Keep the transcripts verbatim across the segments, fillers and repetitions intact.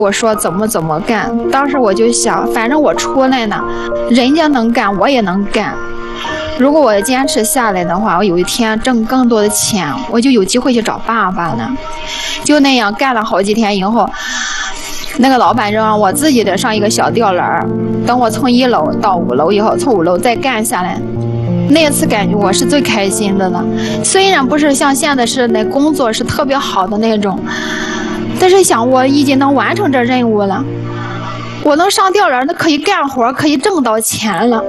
我说怎么怎么干。当时我就想，反正我出来呢，人家能干，我也能干。如果我坚持下来的话，我有一天挣更多的钱，我就有机会去找爸爸了。就那样干了好几天以后，那个老板让我自己得上一个小吊篮，等我从一楼到五楼以后，从五楼再干下来。那次感觉我是最开心的了，虽然不是像现在是那工作是特别好的那种，但是想我已经能完成这任务了，我能上吊篮，那可以干活，可以挣到钱了。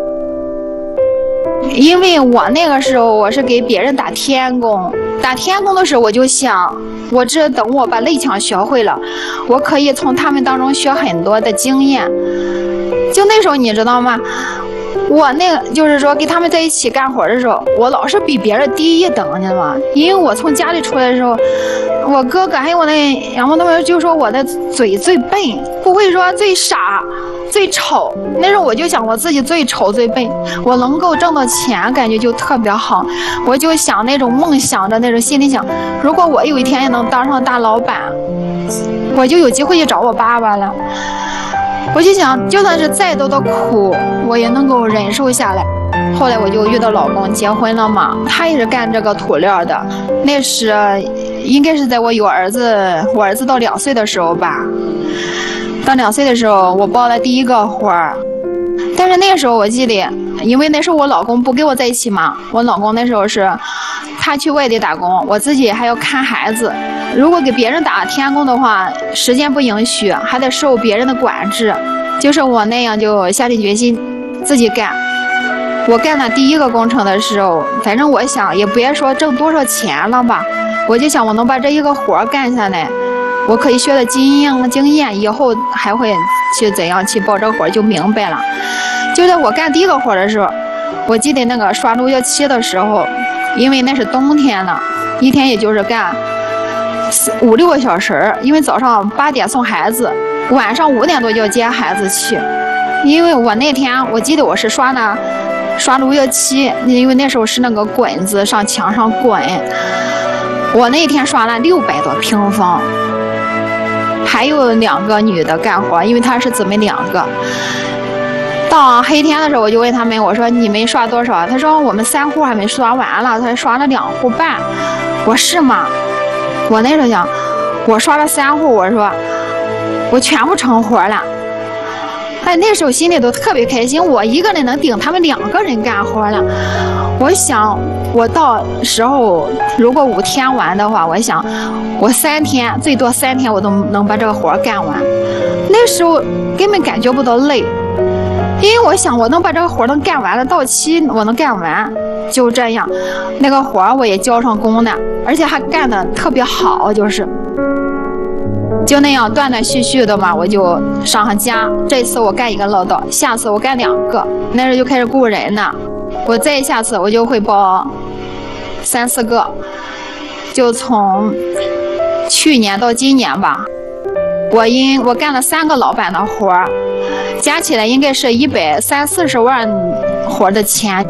因为我那个时候我是给别人打天工，打天工的时候我就想，我这等我把内腔学会了，我可以从他们当中学很多的经验。就那时候你知道吗？我那个就是说跟他们在一起干活的时候，我老是比别人低一等，你知道吗？因为我从家里出来的时候，我哥哥还有我那，然后他们就说我的嘴最笨，不会说最傻最丑。那时候我就想我自己最丑最笨，我能够挣到钱感觉就特别好。我就想那种梦想的那种心里想，如果我有一天也能当上大老板，我就有机会去找我爸爸了。我就想，就算是再多的苦，我也能够忍受下来。后来我就遇到老公，结婚了嘛，他也是干这个涂料的。那是应该是在我有儿子，我儿子到两岁的时候吧。到两岁的时候，我包了第一个活儿。但是那个时候我记得，因为那时候我老公不跟我在一起嘛，我老公那时候是他去外地打工，我自己还要看孩子。如果给别人打天工的话，时间不允许，还得受别人的管制。就是我那样就下定决心自己干。我干了第一个工程的时候，反正我想也别说挣多少钱了吧，我就想我能把这一个活干下来，我可以学的经验经验，以后还会去怎样去包这个活就明白了。就在我干第一个活的时候，我记得那个刷路由器的时候，因为那是冬天了，一天也就是干五六个小时，因为早上八点送孩子，晚上五点多就要接孩子去。因为我那天我记得我是刷了刷路由器，因为那时候是那个滚子上墙上滚，我那天刷了六百多平方。还有两个女的干活，因为她是姊妹两个。到黑天的时候，我就问他们，我说你们刷多少？他说我们三户还没刷完了，他刷了两户半。我是吗？我那时候想，我刷了三户，我说我全部成活了。哎，那时候心里都特别开心，我一个人能顶他们两个人干活了。我想，我到时候如果五天完的话，我想我三天最多三天我都能把这个活干完。那时候根本感觉不到累。因为我想我能把这个活能干完了，到期我能干完，就这样，那个活我也交上工了，而且还干得特别好，就是就那样断断续续的嘛，我就上上家。这次我干一个唠叨，下次我干两个，那时候就开始雇人了。我再下次我就会包三四个，就从去年到今年吧，我因我干了三个老板的活，加起来应该是一百三四十万活的钱。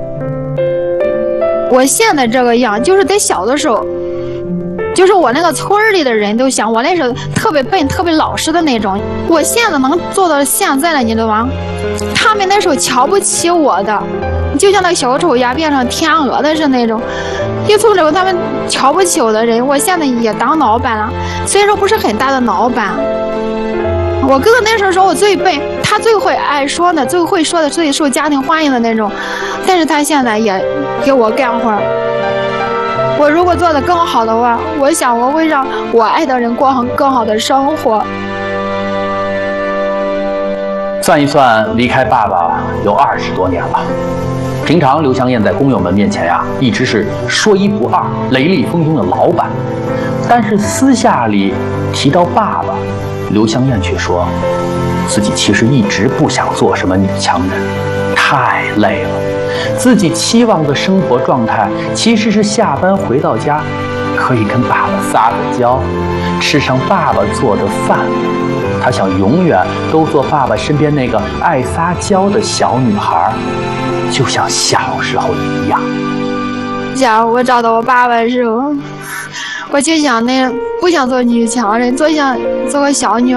我现在这个样，就是在小的时候，就是我那个村里的人都想我那时候特别笨、特别老实的那种。我现在能做到现在了，你知道吗？他们那时候瞧不起我的，就像那小丑鸭变成天鹅的是那种。就从这个他们瞧不起我的人，我现在也当老板了，虽然说不是很大的老板。我哥哥那时候说我最笨，他最会爱说的，最会说的，最受家庭欢迎的那种。但是他现在也给我干活。我如果做得更好的话，我想我会让我爱的人过上更好的生活。 算一算，离开爸爸有二十多年了。平常刘香艳在工友们面前呀，一直是说一不二、雷厉风行的老板，但是私下里提到爸爸，刘香艳却说，自己其实一直不想做什么女强人，太累了。自己期望的生活状态其实是下班回到家，可以跟爸爸撒个娇，吃上爸爸做的饭。她想永远都做爸爸身边那个爱撒娇的小女孩，就像小时候一样。 想我找到我爸爸的时候，我就想那不想做女强人，做想做个小女